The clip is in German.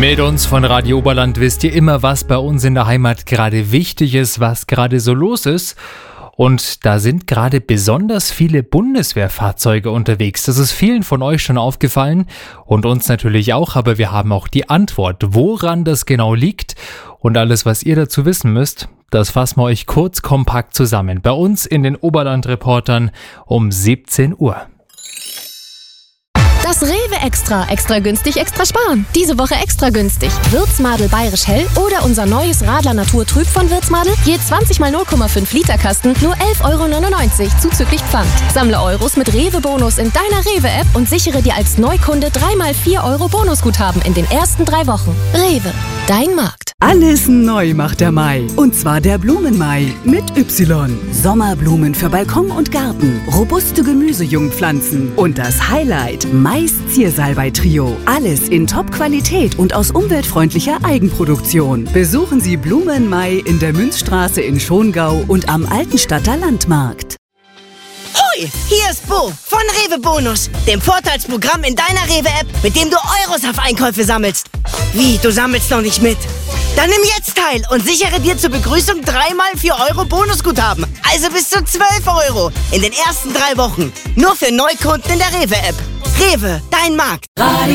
Mit uns von Radio Oberland wisst ihr immer, was bei uns in der Heimat gerade wichtig ist, was gerade so los ist. Und da sind gerade besonders viele Bundeswehrfahrzeuge unterwegs. Das ist vielen von euch schon aufgefallen und uns natürlich auch, aber wir haben auch die Antwort, woran das genau liegt. Und alles, was ihr dazu wissen müsst, das fassen wir euch kurz kompakt zusammen. Bei uns in den Oberland-Reportern um 17 Uhr. Das Rewe Extra. Extra günstig, extra sparen. Diese Woche extra günstig. Würzmadel Bayerisch Hell oder unser neues Radler Natur Trüb von Würzmadel. Je 20 mal 0,5 Liter Kasten, nur 11,99 € zuzüglich Pfand. Sammle Euros mit Rewe-Bonus in deiner Rewe-App und sichere dir als Neukunde 3 mal 4 € Bonusguthaben in den ersten 3 Wochen. Rewe, dein Markt. Alles neu macht der Mai. Und zwar der Blumenmai mit Y. Sommerblumen für Balkon und Garten, robuste Gemüsejungpflanzen und das Highlight Mais Ziersalbei Trio. Alles in Top-Qualität und aus umweltfreundlicher Eigenproduktion. Besuchen Sie Blumenmai in der Münzstraße in Schongau und am Altenstadter Landmarkt. Hoi, hier ist Bo von Rewe Bonus, dem Vorteilsprogramm in deiner Rewe-App, mit dem du Euros auf Einkäufe sammelst. Wie, du sammelst noch nicht mit? Dann nimm jetzt teil und sichere dir zur Begrüßung 3 mal 4 € Bonusguthaben. Also bis zu 12 € in den ersten 3 Wochen. Nur für Neukunden in der Rewe-App. Rewe, dein Markt.